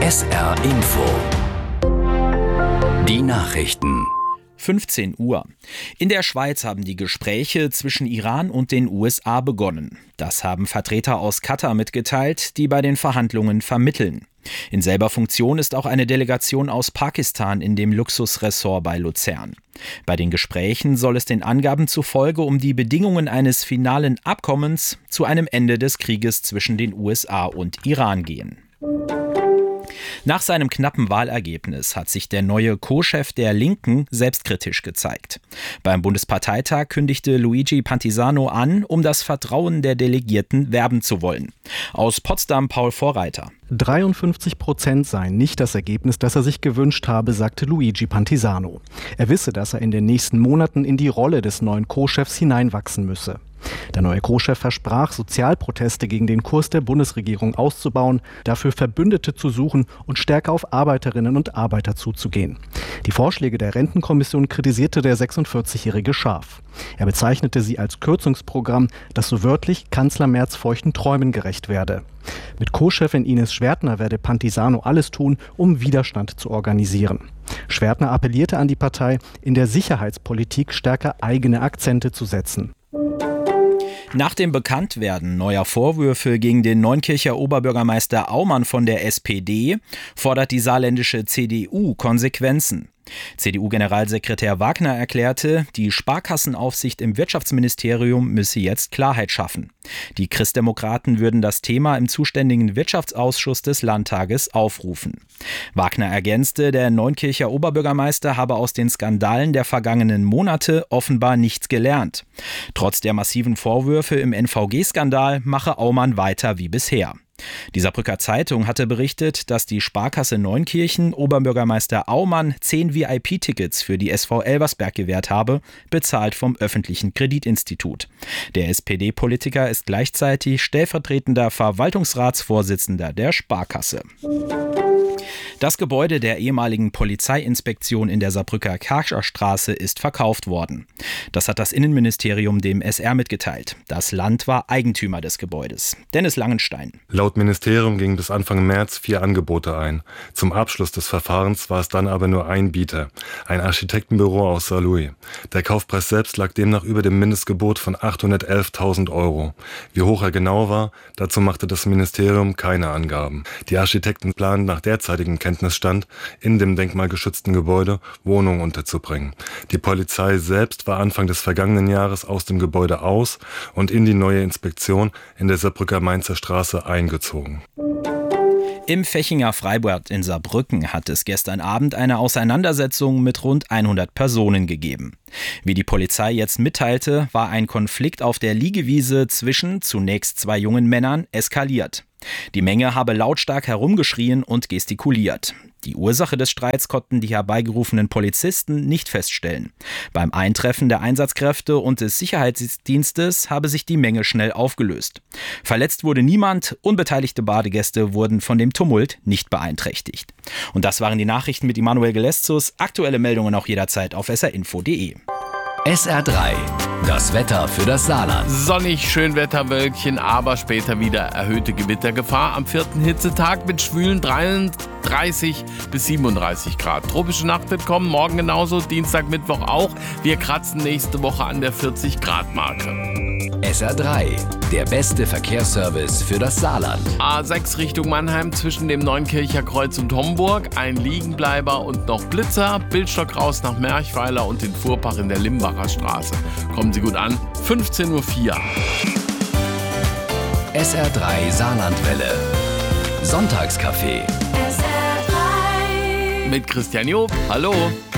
SR Info. Die Nachrichten. 15 Uhr. In der Schweiz haben die Gespräche zwischen Iran und den USA begonnen. Das haben Vertreter aus Katar mitgeteilt, die bei den Verhandlungen vermitteln. In selber Funktion ist auch eine Delegation aus Pakistan in dem Luxusressort bei Luzern. Bei den Gesprächen soll es den Angaben zufolge um die Bedingungen eines finalen Abkommens zu einem Ende des Krieges zwischen den USA und Iran gehen. Nach seinem knappen Wahlergebnis hat sich der neue Co-Chef der Linken selbstkritisch gezeigt. Beim Bundesparteitag kündigte Luigi Pantisano an, um das Vertrauen der Delegierten werben zu wollen. Aus Potsdam Paul Vorreiter. 53% seien nicht das Ergebnis, das er sich gewünscht habe, sagte Luigi Pantisano. Er wisse, dass er in den nächsten Monaten in die Rolle des neuen Co-Chefs hineinwachsen müsse. Der neue Co-Chef versprach, Sozialproteste gegen den Kurs der Bundesregierung auszubauen, dafür Verbündete zu suchen und stärker auf Arbeiterinnen und Arbeiter zuzugehen. Die Vorschläge der Rentenkommission kritisierte der 46-Jährige scharf. Er bezeichnete sie als Kürzungsprogramm, das so wörtlich Kanzler Merz feuchten Träumen gerecht werde. Mit Co-Chefin Ines Schwertner werde Pantisano alles tun, um Widerstand zu organisieren. Schwertner appellierte an die Partei, in der Sicherheitspolitik stärker eigene Akzente zu setzen. Nach dem Bekanntwerden neuer Vorwürfe gegen den Neunkircher Oberbürgermeister Aumann von der SPD fordert die saarländische CDU Konsequenzen. CDU-Generalsekretär Wagner erklärte, die Sparkassenaufsicht im Wirtschaftsministerium müsse jetzt Klarheit schaffen. Die Christdemokraten würden das Thema im zuständigen Wirtschaftsausschuss des Landtages aufrufen. Wagner ergänzte, der Neunkircher Oberbürgermeister habe aus den Skandalen der vergangenen Monate offenbar nichts gelernt. Trotz der massiven Vorwürfe im NVG-Skandal mache Aumann weiter wie bisher. Die Saarbrücker Zeitung hatte berichtet, dass die Sparkasse Neunkirchen Oberbürgermeister Aumann 10 VIP-Tickets für die SV Elversberg gewährt habe, bezahlt vom öffentlichen Kreditinstitut. Der SPD-Politiker ist gleichzeitig stellvertretender Verwaltungsratsvorsitzender der Sparkasse. Das Gebäude der ehemaligen Polizeiinspektion in der Saarbrücker Karcherstraße ist verkauft worden. Das hat das Innenministerium dem SR mitgeteilt. Das Land war Eigentümer des Gebäudes. Dennis Langenstein. Laut Ministerium gingen bis Anfang März 4 Angebote ein. Zum Abschluss des Verfahrens war es dann aber nur ein Bieter, ein Architektenbüro aus Saarlouis. Der Kaufpreis selbst lag demnach über dem Mindestgebot von 811.000 €. Wie hoch er genau war, dazu machte das Ministerium keine Angaben. Die Architekten planen nach derzeitigem Kenntnisstand, in dem denkmalgeschützten Gebäude Wohnungen unterzubringen. Die Polizei selbst war Anfang des vergangenen Jahres aus dem Gebäude aus und in die neue Inspektion in der Saarbrücker Mainzer Straße eingezogen. Im Fechinger Freibad in Saarbrücken hat es gestern Abend eine Auseinandersetzung mit rund 100 Personen gegeben. Wie die Polizei jetzt mitteilte, war ein Konflikt auf der Liegewiese zwischen zunächst 2 jungen Männern eskaliert. Die Menge habe lautstark herumgeschrien und gestikuliert. Die Ursache des Streits konnten die herbeigerufenen Polizisten nicht feststellen. Beim Eintreffen der Einsatzkräfte und des Sicherheitsdienstes habe sich die Menge schnell aufgelöst. Verletzt wurde niemand, unbeteiligte Badegäste wurden von dem Tumult nicht beeinträchtigt. Und das waren die Nachrichten mit Immanuel Geleszus. Aktuelle Meldungen auch jederzeit auf srinfo.de. SR3, das Wetter für das Saarland. Sonnig, Schönwetterwölkchen, aber später wieder erhöhte Gewittergefahr. Am 4. Hitzetag mit schwülen 33 bis 37 Grad. Tropische Nacht wird kommen, morgen genauso, Dienstag, Mittwoch auch. Wir kratzen nächste Woche an der 40 Grad Marke. SR3, der beste Verkehrsservice für das Saarland. A6 Richtung Mannheim zwischen dem Neunkircher Kreuz und Homburg. Ein Liegenbleiber und noch Blitzer. Bildstock raus nach Merchweiler und den Fuhrpark in der Limbacher Straße. Kommen Sie gut an. 15:04 Uhr. SR3 Saarlandwelle. Sonntagscafé. Mit Christian Job. Hallo.